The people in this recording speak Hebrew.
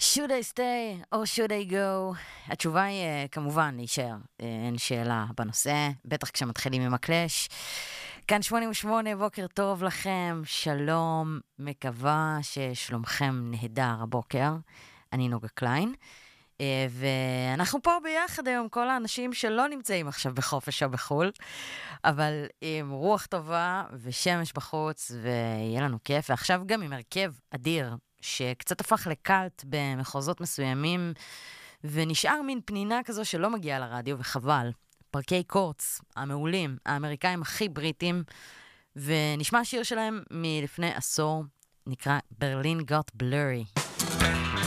should I stay or should I go? התשובה היא כמובן להישאר, אין שאלה בנושא, בטח כשמתחילים עם הקלאש. כאן 88, בוקר טוב לכם, שלום, מקווה ששלומכם נהדר הבוקר. אני נוגה קליין, ואנחנו פה ביחד היום, כל האנשים שלא נמצאים עכשיו בחופש או בחול, אבל עם רוח טובה ושמש בחוץ, ויהיה לנו כיף, ועכשיו גם עם הרכב אדיר, שקצת הפך לקלט במחוזות מסוימים, ונשאר מין פנינה כזו שלא מגיעה לרדיו, וחבל. פרקי קורץ, המעולים, האמריקאים הכי בריטים, ונשמע שיר שלהם מלפני עשור, נקרא ברלין גוט בלורי.